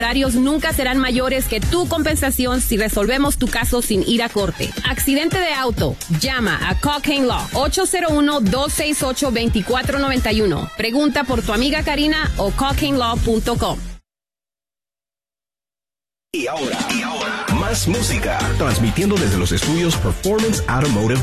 honorarios nunca serán mayores que tu compensación si resolvemos tu caso sin ir a corte. Accidente de auto. Llama a Cockayne Law 801-268-2491. Pregunta por tu amiga Karina o CockaneLaw.com. Y ahora, más música. Transmitiendo desde los estudios Performance Automotive